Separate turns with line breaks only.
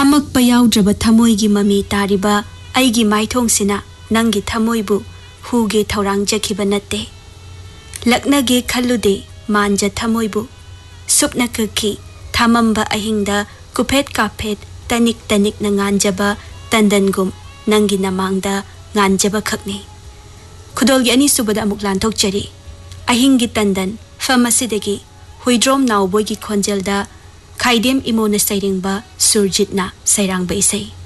अमक्पा याउद्रबा थमोइगी mummy तारिबा अइगी माइथोंसिना नंगी थमोइबु हुगे थौरांगजखिबा नत्ते लक्नगे खल्लुदे मांजा थमोइबु सुपना कखी थामंबा अहिंगदा कुफेट काफेट तनिक तनिक न nganjaba तंदनगुम नंगी नमांगदा nganjaba खकनी खुदोलगी अनि सुबदा अमुक लांथोकचरी अहिंगी तंदन फमसिदगी हुइद्रोम नाउबोगी खोंजेलदा खाइदेम इमोना सैरिंगबा सुरजितना सैरांगबा इसै